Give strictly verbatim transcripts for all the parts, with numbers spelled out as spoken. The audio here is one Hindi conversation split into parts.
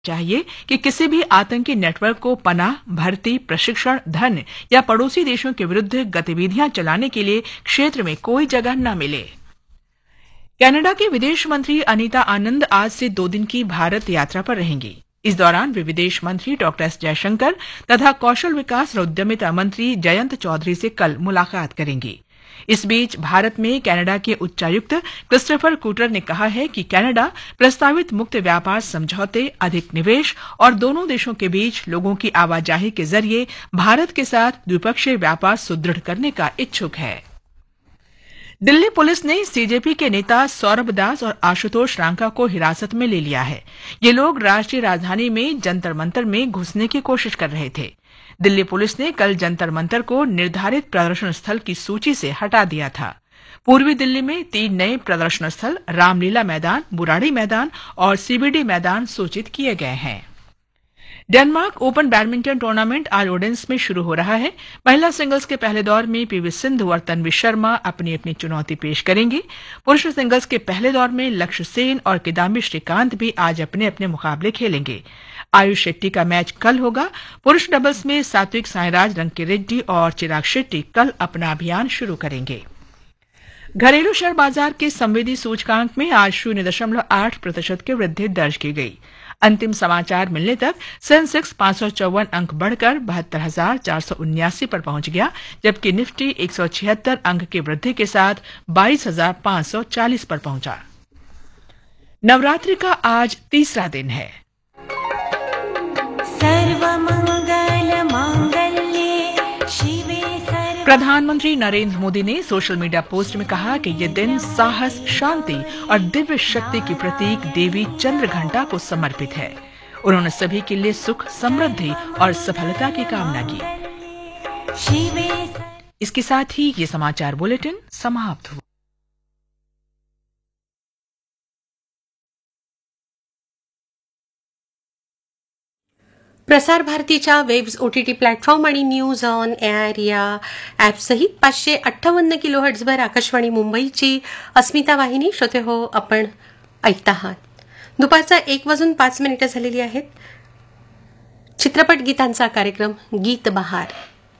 चाहिए कि किसी भी आतंकी नेटवर्क को पनाह, भर्ती, प्रशिक्षण, धन या पड़ोसी देशों के विरुद्ध गतिविधियां चलाने के लिए क्षेत्र में कोई जगह न मिले। कनाडा की विदेश मंत्री अनीता आनंद आज से दो दिन की भारत यात्रा पर रहेंगी। इस दौरान वे विदेश मंत्री डॉक्टर एस जयशंकर तथा कौशल विकास और उद्यमिता मंत्री जयंत चौधरी से कल मुलाकात करेंगी। इस बीच भारत में कनाडा के उच्चायुक्त क्रिस्टोफर कूटर ने कहा है कि कनाडा प्रस्तावित मुक्त व्यापार समझौते, अधिक निवेश और दोनों देशों के बीच लोगों की आवाजाही के जरिए भारत के साथ द्विपक्षीय व्यापार सुदृढ़ करने का इच्छुक है। दिल्ली पुलिस ने सीजेपी के नेता सौरभ दास और आशुतोष रांका को हिरासत में ले लिया है। ये लोग राष्ट्रीय राजधानी में जंतर मंतर में घुसने की कोशिश कर रहे थे। दिल्ली पुलिस ने कल जंतर मंतर को निर्धारित प्रदर्शन स्थल की सूची से हटा दिया था। पूर्वी दिल्ली में तीन नए प्रदर्शन स्थल रामलीला मैदान, बुराड़ी मैदान और सीबीडी मैदान सूचित किए गए हैं। डेनमार्क ओपन बैडमिंटन टूर्नामेंट आज ओडेंस में शुरू हो रहा है। महिला सिंगल्स के पहले दौर में पीवी सिंधु और तन्वी शर्मा अपनी अपनी चुनौती पेश करेंगी। पुरुष सिंगल्स के पहले दौर में लक्ष्य सेन और किदाम्बी श्रीकांत भी आज अपने अपने मुकाबले खेलेंगे। आयुष शेट्टी का मैच कल होगा। पुरुष डबल्स में सात्विक साईराज, रंकीरेड्डी और चिराग शेट्टी कल अपना अभियान शुरू करेंगे। घरेलू शेयर बाजार के संवेदी सूचकांक में आज शून्य दशमलव आठ प्रतिशत की वृद्धि दर्ज की गई। अंतिम समाचार मिलने तक सेंसेक्स पांच सौ चौवन अंक बढ़कर बहत्तर हजार चार सौ उन्यासी पर पहुंच गया, जबकि निफ्टी एक सौ छिहत्तर अंक की वृद्धि के साथ बाईस हजार पांच सौ चालीस पर पहुंचा। नवरात्रि का आज तीसरा दिन है। प्रधानमंत्री नरेंद्र मोदी ने सोशल मीडिया पोस्ट में कहा कि ये दिन साहस, शांति और दिव्य शक्ति की प्रतीक देवी चंद्रघंटा को समर्पित है। उन्होंने सभी के लिए सुख, समृद्धि और सफलता की कामना की। इसके साथ ही ये समाचार बुलेटिन समाप्त हुआ। प्रसार भारतीच्या वेब्स ओटीटी प्लॅटफॉर्म आणि न्यूज ऑन एअर या ॲपसहित पाचशे अठ्ठावन्न किलोहर्ट्झवर आकाशवाणी मुंबईची अस्मिता वाहिनी श्रोते हो आपण ऐकता आहात। दुपारचा एक वाजून पाच मिनिटं झालेली आहेत। चित्रपट गीतांचा कार्यक्रम गीत बहार।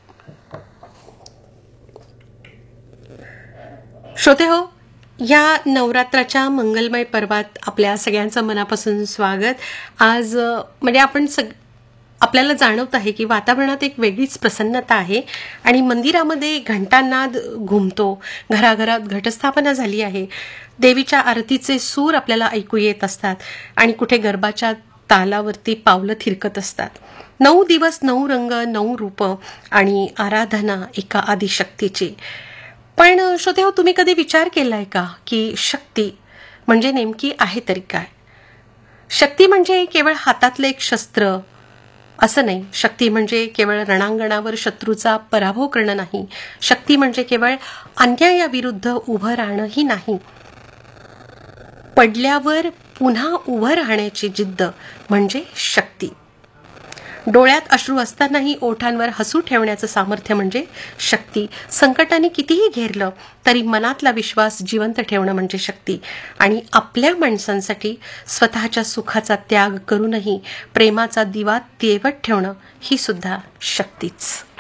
श्रोते हो, या नवरात्राच्या मंगलमय पर्वात आपल्या सगळ्यांचं मनापासून स्वागत। आज म्हणजे आपण सग आपल्याला जाणवत आहे की वातावरणात एक वेगळीच प्रसन्नता आहे आणि मंदिरामध्ये घंटानाद घुमतो, घराघरात घटस्थापना झाली आहे, देवीच्या आरतीचे सूर आपल्याला ऐकू येत असतात आणि कुठे गरबाच्या तालावरती पावलं थिरकत असतात। नऊ दिवस, नऊ रंग, नऊ रूप आणि आराधना एका आदिशक्तीची। पण श्रोते हो, तुम्ही कधी विचार केलाय का की शक्ती म्हणजे नेमकी आहे तरी काय? शक्ती म्हणजे केवळ हातातलं एक शस्त्र असं नाही। शक्ती म्हणजे केवळ रणांगणावर शत्रूचा पराभव करणं नाही। शक्ती म्हणजे केवळ अन्यायाविरुद्ध उभं राहणंही नाही। पडल्यावर पुन्हा उभं राहण्याची जिद्द म्हणजे शक्ती। डोळ्यात अश्रू असतानाही ओठांवर हसू ठेवण्याचं सामर्थ्य म्हणजे शक्ती। संकटाने कितीही घेरलं तरी मनातला विश्वास जिवंत ठेवणं म्हणजे शक्ती। आणि आपल्या माणसांसाठी स्वतःच्या सुखाचा त्याग करूनही प्रेमाचा दिवा तेवत ठेवणं ही सुद्धा शक्तीच।